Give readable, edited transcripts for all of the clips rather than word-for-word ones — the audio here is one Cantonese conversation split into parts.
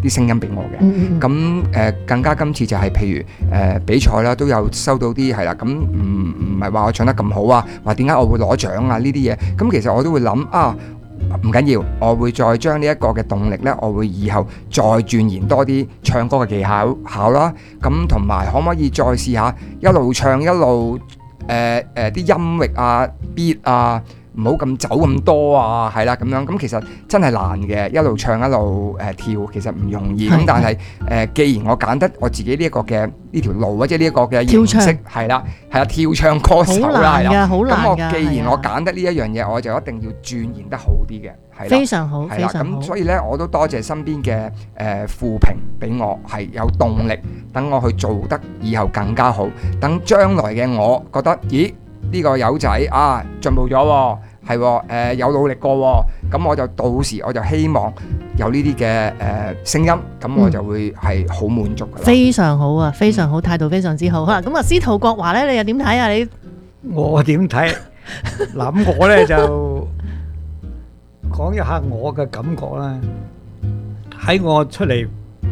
啲聲音俾我嘅。咁更加今次就係譬如比賽啦，都有收到啲係啦。咁唔係話我唱得咁好啊，話點解我會攞獎啊呢啲嘢。咁其實我都會諗啊。唔緊要，我會再將呢一個嘅動力呢，我會以後再鑽研多啲唱歌嘅技巧啦。咁同埋可唔可以再試下一路唱一路啲音域啊、beat 啊，唔好咁走咁多啊，係啦咁樣。咁其實真係難嘅，一路唱一路跳，其實唔容易。咁但係既然我揀得我自己呢一個嘅呢條路或者呢一個嘅形式係啦，跳唱歌手啦，係啦。咁我既然我揀得呢一樣嘢，我就一定要鑽研得好啲嘅，係啦。 非常好， 係啦。咁所以呢，我都多謝身邊嘅負評俾我係有動力，等我去做得以後更加好。等將來嘅我覺得，咦？呢個友仔啊進步咗喎，係喎，有努力過喎，咁我就到時我就希望有呢啲嘅聲音，咁我就會係好滿足㗎啦。 非常好啊，非常好，態度非常之好。好啦，咁啊，司徒國華咧，你又點睇啊？你我點睇？嗱，我咧就講一下我嘅感覺啦。喺我出嚟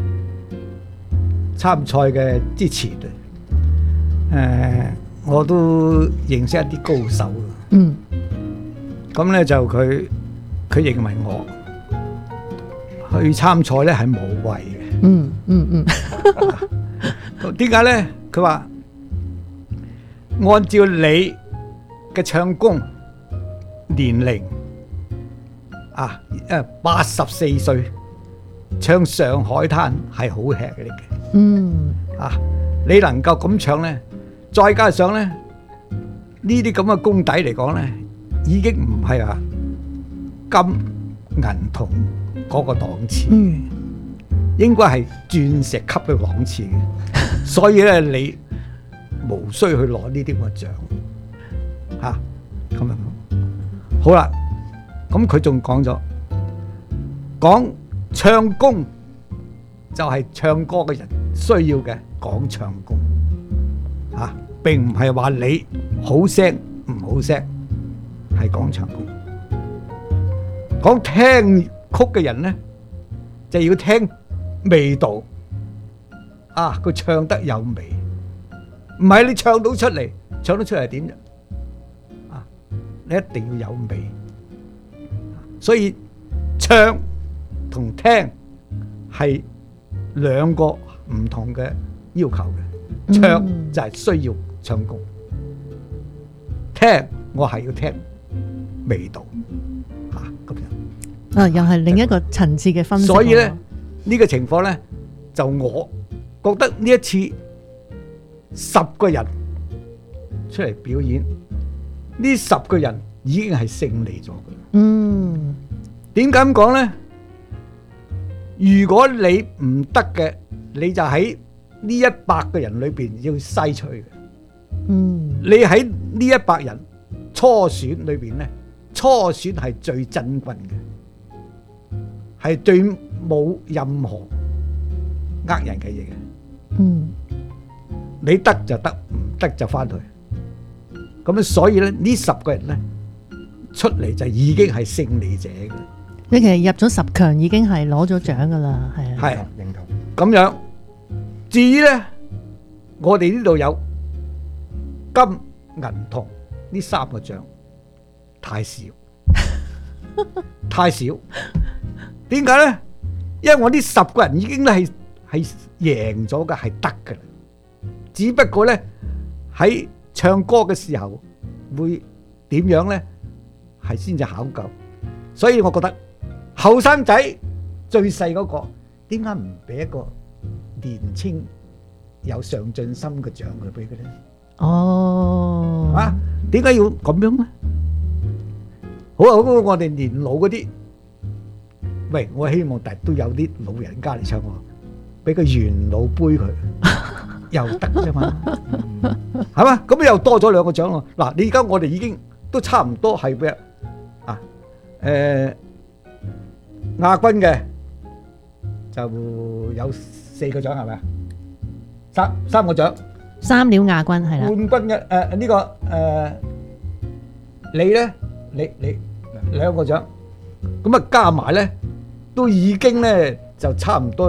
參賽嘅之前，我都認識一啲高手。咁咧就佢認為我去參賽咧係無謂嘅。點解咧？佢話按照你嘅唱功年齡84歲唱上海灘係好吃力嘅。你能夠咁唱咧？再加上咧，呢啲咁嘅功底嚟講咧，已經唔係話金銀銅嗰個檔次，應該係鑽石級嘅檔次嘅。所以咧，你無需去攞呢啲咁嘅獎嚇。咁啊，好啦，咁佢仲講咗，講唱功就係唱歌嘅人需要嘅講唱功。並唔係話你好聲唔好聲，係講唱功。講聽曲嘅人呢，就要聽味道。佢唱得有味，唔係你唱到出嚟，唱得出嚟係點啫？你一定要有味。所以唱同聽係兩個唔同嘅要求嘅。唱就係需要唱功，聽我係要聽味道咁樣。 又係另一個層次嘅分析。 所以咧，呢個情況咧，就我覺得呢一次10個人出嚟表演，呢10個人已經係勝利咗嘅。點解咁講咧？如果你唔得嘅，你就喺呢100個人裏邊要篩取嘅。你喺呢100人初選裏邊咧，初選係最珍貴嘅，係最冇任何人嘅嘢嘅。你得就得，唔得就翻去。咁所以咧，呢10個人咧出嚟就已經係勝利者嘅。 你其實入咗10強已經係攞咗獎噶啦，係啊。 係認同。咁樣。至於咧，我哋呢度有金銀銅呢3個獎，太少，太少。點解咧？因為我呢10個人已經係贏咗嘅，係得嘅啦。只不過咧喺唱歌嘅時候會點樣咧，係先至考究。所以我覺得後生仔最細嗰個，點解唔俾一個年青有上進心嘅獎佢俾佢咧？點解要咁樣咧？好啊，好，我哋年老嗰啲，喂，我希望第日都有啲老人家嚟唱喎，俾個元老杯佢，又得啫嘛，係嘛？咁又多咗2個獎喎。嗱，你而家我哋已經都差唔多係咩啊？亞軍嘅就有4個獎係咪啊？三個獎 ，3料亞軍係啦。 冠軍嘅呢個你咧，你2個獎，咁啊加埋咧都已經咧就差唔多